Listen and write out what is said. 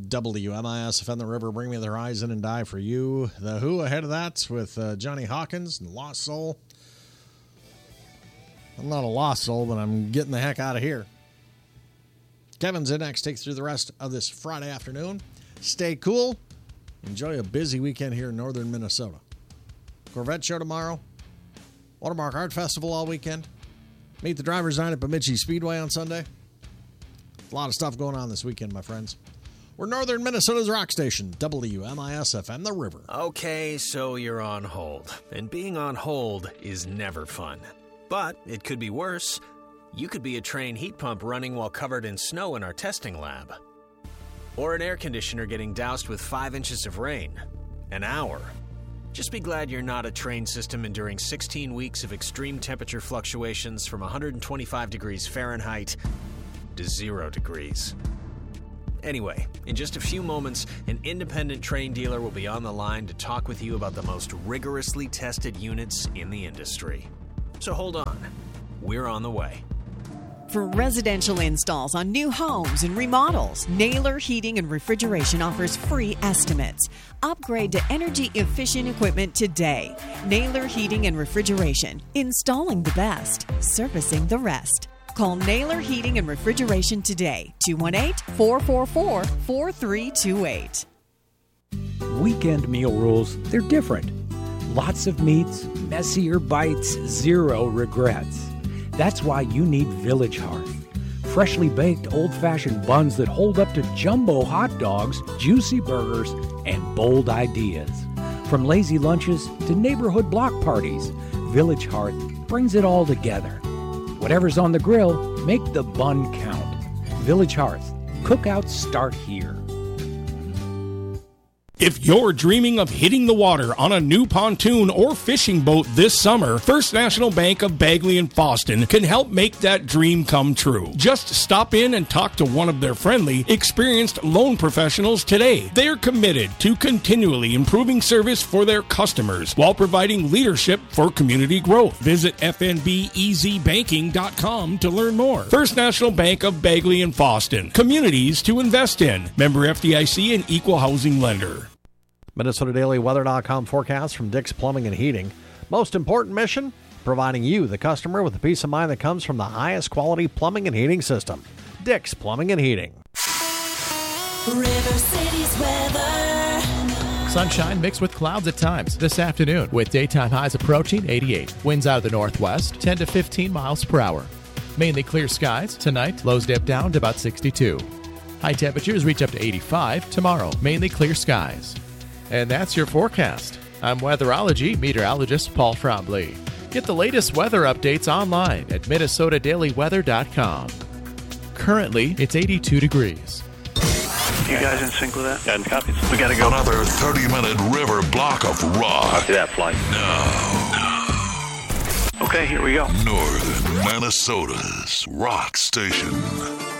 WMIS FM the River, Bring Me the Horizon and Die for You. The Who ahead of that with Johnny Hawkins and Lost Soul. I'm not a lost soul, but I'm getting the heck out of here. Kevin's in next. Take through the rest of this Friday afternoon. Stay cool. Enjoy a busy weekend here in northern Minnesota. Corvette show tomorrow. Watermark Art Festival all weekend. Meet the Drivers Night at Bemidji Speedway on Sunday. A lot of stuff going on this weekend, my friends. We're northern Minnesota's rock station, WMIS FM the River. Okay, so you're on hold. And being on hold is never fun. But it could be worse. You could be a Trane heat pump running while covered in snow in our testing lab. Or an air conditioner getting doused with 5 inches of rain. An hour. Just be glad you're not a Trane system enduring 16 weeks of extreme temperature fluctuations from 125 degrees Fahrenheit to 0 degrees. Anyway, in just a few moments, an independent Trane dealer will be on the line to talk with you about the most rigorously tested units in the industry. So hold on. We're on the way. For residential installs on new homes and remodels, Naylor Heating and Refrigeration offers free estimates. Upgrade to energy-efficient equipment today. Naylor Heating and Refrigeration. Installing the best. Servicing the rest. Call Naylor Heating and Refrigeration today. 218-444-4328. Weekend meal rules, they're different. Lots of meats, messier bites, zero regrets. That's why you need Village Hearth. Freshly baked old-fashioned buns that hold up to jumbo hot dogs, juicy burgers, and bold ideas. From lazy lunches to neighborhood block parties, Village Hearth brings it all together. Whatever's on the grill, make the bun count. Village Hearth. Cookouts start here. If you're dreaming of hitting the water on a new pontoon or fishing boat this summer, First National Bank of Bagley and Fosston can help make that dream come true. Just stop in and talk to one of their friendly, experienced loan professionals today. They're committed to continually improving service for their customers while providing leadership for community growth. Visit fnbeasybanking.com to learn more. First National Bank of Bagley and Fosston. Communities to invest in. Member FDIC and Equal Housing Lender. MinnesotaDailyWeather.com forecast from Dick's Plumbing and Heating. Most important mission, providing you, the customer, with the peace of mind that comes from the highest quality plumbing and heating system. Dick's Plumbing and Heating. River City's weather. Sunshine mixed with clouds at times this afternoon, with daytime highs approaching 88. Winds out of the northwest, 10 to 15 miles per hour. Mainly clear skies. Tonight, lows dip down to about 62. High temperatures reach up to 85. Tomorrow, mainly clear skies. And that's your forecast. I'm weatherology meteorologist Paul Trombley. Get the latest weather updates online at MinnesotaDailyWeather.com. Currently, it's 82 degrees. You guys in sync with that? And copies. We got to go. Another 30-minute river block of rock. Copy that flight. No. Okay, here we go. Northern Minnesota's rock station.